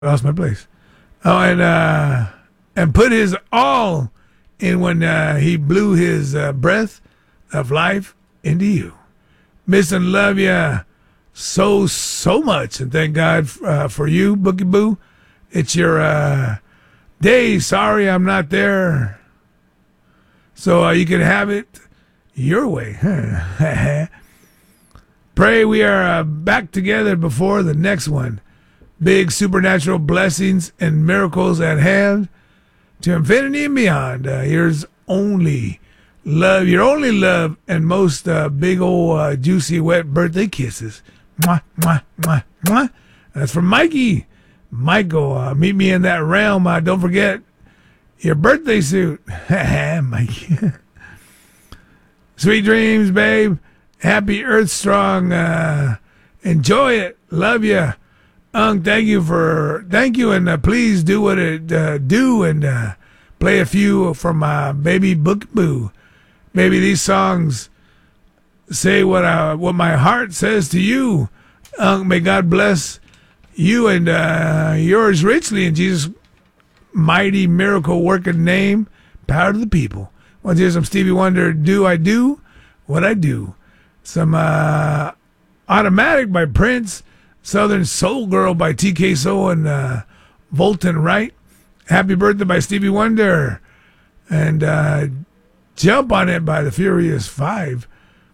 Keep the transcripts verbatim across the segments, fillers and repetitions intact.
lost my place. Oh, and uh, and put his all in when uh, he blew his uh, breath of life into you. Miss and love you so, so much. And thank God uh, for you, Bookie Boo. It's your uh, day. Sorry I'm not there. So uh, you can have it your way. Pray we are uh, back together before the next one. Big supernatural blessings and miracles at hand to infinity and beyond. Uh, here's only love, your only love, and most uh, big old uh, juicy wet birthday kisses. Mwah, mwah, mwah, mwah. That's from Mikey. Michael, uh, meet me in that realm. Uh, don't forget your birthday suit. Mikey. Sweet dreams, babe. Happy Earth Strong. Uh, enjoy it. Love you. Unk, thank you for, thank you, and uh, please do what it uh, do and uh, play a few from my baby Book Boo. Maybe these songs say what I, what my heart says to you. Unk, may God bless you and uh, yours richly in Jesus' mighty miracle working name. Power to the people. Want to hear some Stevie Wonder? Do I do what I do? Some uh, Automatic by Prince. Southern Soul Girl by T K Soul and uh, Volton Wright. Happy Birthday by Stevie Wonder. And uh, Jump on It by the Furious Five.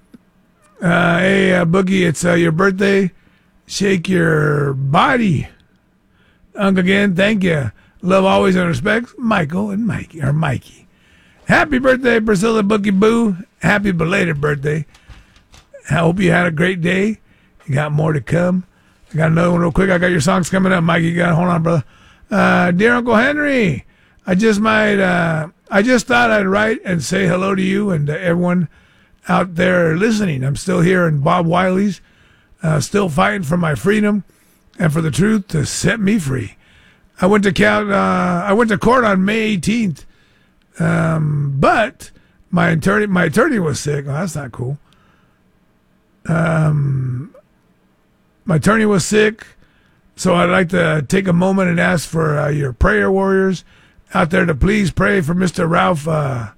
Uh, hey, uh, Boogie, it's uh, your birthday. Shake your body. Unc again, thank you. Love always and respect, Michael and Mikey, or Mikey. Happy birthday, Priscilla Boogie Boo. Happy belated birthday. I hope you had a great day. You got more to come. I got another one real quick. I got your songs coming up, Mikey. You got hold on, brother. Uh, dear Uncle Henry, I just might. Uh, I just thought I'd write and say hello to you and to everyone out there listening. I'm still here in Bob Wiley's, uh, still fighting for my freedom and for the truth to set me free. I went to count. Uh, I went to court on May eighteenth, um, but my attorney, my attorney was sick. Oh, that's not cool. Um. My attorney was sick, so I'd like to take a moment and ask for uh, your prayer warriors out there to please pray for Mister Ralph uh,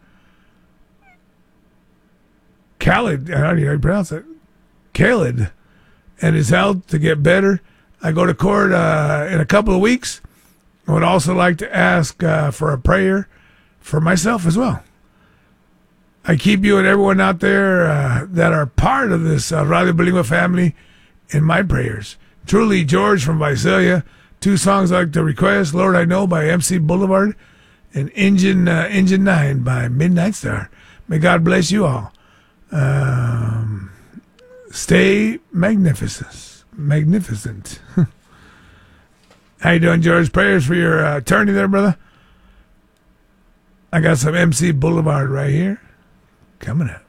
Khalid. I don't know how you pronounce it. Khalid, and his health to get better. I go to court uh, in a couple of weeks. I would also like to ask uh, for a prayer for myself as well. I keep you and everyone out there uh, that are part of this uh, Radio Bilingüe family in my prayers. Truly, George from Visalia. Two songs I like to request: Lord I Know by M C Boulevard and Engine uh, Engine nine by Midnight Star. May God bless you all. Um, stay magnificent. Magnificent. How you doing, George? Prayers for your uh, attorney there, brother. I got some M C Boulevard right here. Coming up.